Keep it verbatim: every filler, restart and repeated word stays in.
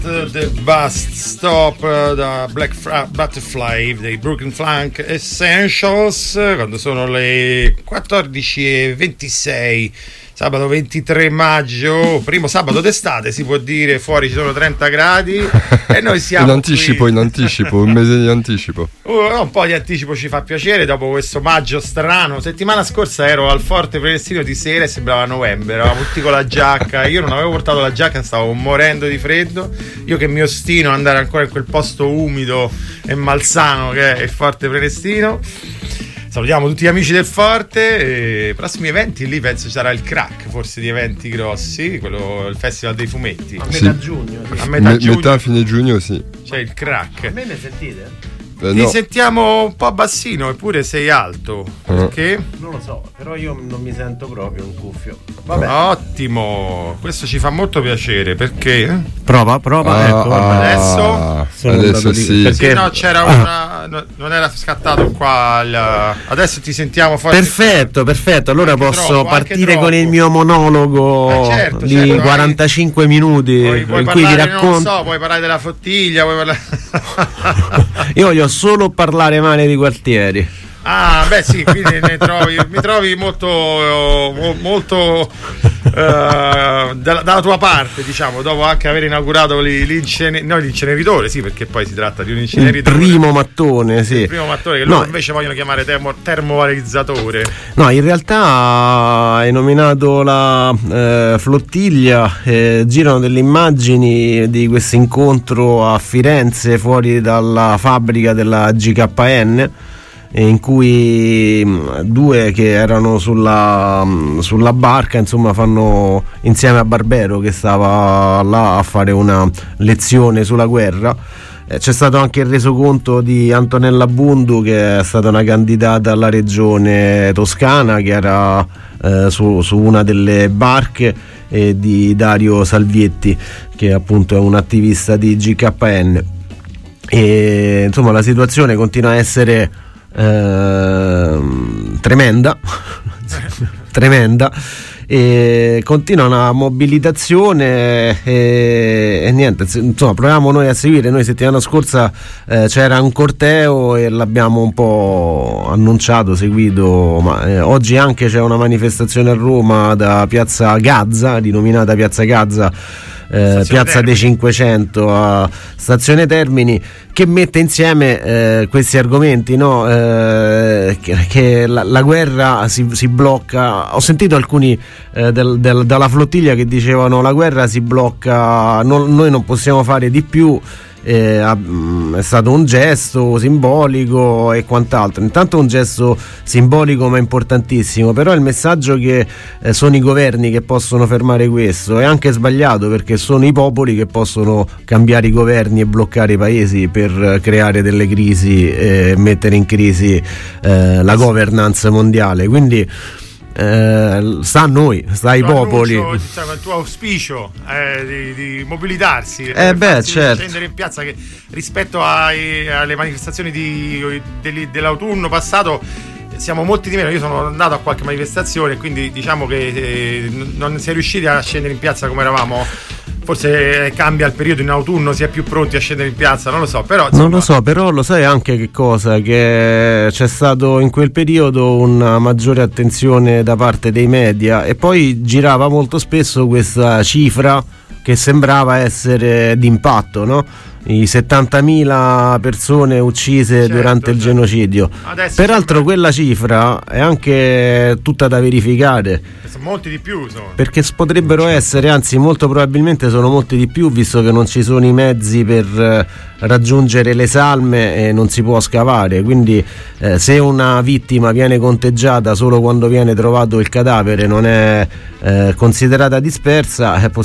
The Bust Stop da Black Fra- Butterfly dei Brooklyn Funk Essentials, quando sono le quattordici e ventisei, sabato ventitré maggio, primo sabato d'estate si può dire, fuori ci sono trenta gradi e noi siamo in anticipo, qui. in anticipo, un mese di anticipo. Uh, un po' di anticipo ci fa piacere dopo questo maggio strano. Settimana scorsa ero al Forte Prenestrino di sera e sembrava novembre, eravamo tutti con la giacca, io non avevo portato la giacca, stavo morendo di freddo, io che mi ostino ad andare ancora in quel posto umido e malsano che è il Forte Prenestrino. Salutiamo tutti gli amici del Forte. E prossimi eventi lì penso ci sarà il Crack, forse di eventi grossi, quello il Festival dei Fumetti a sì. metà giugno, sì. a metà, Me- giugno, metà fine giugno sì. c'è il Crack. A me ne sentite? Eh, Ti no. sentiamo un po' bassino, eppure sei alto. Perché? Non lo so, però io non mi sento proprio un cuffio. Vabbè. Ottimo, questo ci fa molto piacere perché Prova, prova, Ah, ecco. ah, adesso? Sono adesso andato di- sì. perché- sì, no, c'era una no, non era scattato qua il- adesso ti sentiamo forse. Perfetto, perfetto. Allora Anche posso troppo, anche partire troppo. con il mio monologo Ah, certo, di certo, quarantacinque minuti Puoi, puoi in cui vi parlare, non racconto. so, puoi parlare della Fottiglia, puoi parlare... Io voglio solo parlare male di Quartieri. Ah, beh sì, quindi ne trovi, mi trovi molto, mo- molto eh, dalla, dalla tua parte, diciamo, dopo anche aver inaugurato lì l'incene- no, l'inceneritore, sì, perché poi si tratta di un Il inceneritore. primo mattone, sì. Il primo mattone che No. loro invece vogliono chiamare termo- termovalorizzatore. No, in realtà hai nominato la eh, flottiglia, eh, girano delle immagini di questo incontro a Firenze fuori dalla fabbrica della G K N, in cui mh, due che erano sulla, mh, sulla barca, insomma, fanno insieme a Barbero che stava là a fare una lezione sulla guerra. Eh, C'è stato anche il resoconto di Antonella Bundu, che è stata una candidata alla regione toscana, che era eh, su, su una delle barche, e di Dario Salvietti, che appunto è un attivista di G K N. E insomma la situazione continua a essere Ehm, tremenda tremenda e continua una mobilitazione e, e niente, insomma proviamo noi a seguire. Noi settimana scorsa eh, c'era un corteo e l'abbiamo un po' annunciato, seguito, ma eh, oggi anche c'è una manifestazione a Roma da Piazza Gazza, denominata Piazza Gazza, Eh, Piazza dei Cinquecento a Stazione Termini, che mette insieme eh, questi argomenti, no? Eh, che, che la, la guerra si, si blocca. Ho sentito alcuni eh, del, del, dalla flottiglia che dicevano la guerra si blocca, non, noi non possiamo fare di più. Eh, è stato un gesto simbolico e quant'altro. Intanto un gesto simbolico ma importantissimo, però il messaggio che eh, sono i governi che possono fermare questo è anche sbagliato, perché sono i popoli che possono cambiare i governi e bloccare i paesi per creare delle crisi e mettere in crisi eh, la governance mondiale. Quindi Eh, sta a noi, sta ai popoli. Annuncio, diciamo, il tuo auspicio è di, di mobilitarsi, Eh per beh, farsi certo. scendere in piazza, che rispetto ai, alle manifestazioni di, degli- dell'autunno passato siamo molti di meno. Io sono andato a qualche manifestazione, quindi diciamo che eh, n- non si è riusciti a scendere in piazza come eravamo. Forse cambia il periodo, in autunno si è più pronti a scendere in piazza, non lo so, però insomma... Non lo so, però lo sai anche che cosa? Che c'è stato in quel periodo una maggiore attenzione da parte dei media, e poi girava molto spesso questa cifra che sembrava essere d'impatto, no? I settantamila persone uccise Certo, durante il certo. genocidio. Adesso Peraltro sembra- quella cifra è anche tutta da verificare, sono molti di più, sono. perché potrebbero essere, anzi molto probabilmente sono molti di più, visto che non ci sono i mezzi per eh, raggiungere le salme e non si può scavare. Quindi eh, se una vittima viene conteggiata solo quando viene trovato il cadavere, non è eh, considerata dispersa, è